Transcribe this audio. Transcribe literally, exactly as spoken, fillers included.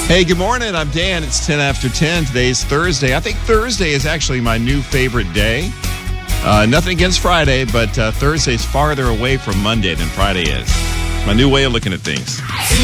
Hey, good morning. I'm Dan. It's ten after ten. Today's Thursday. I think Thursday is actually my new favorite day. Uh, nothing against Friday, but uh, Thursday's farther away from Monday than Friday is. My new way of looking at things.